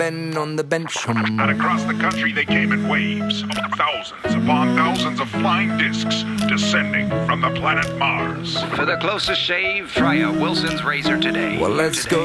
Ben on the bench. And across the country they came in waves, thousands upon thousands of flying discs descending from the planet Mars. For the closest shave, try a Wilson's razor today. Well, let's go.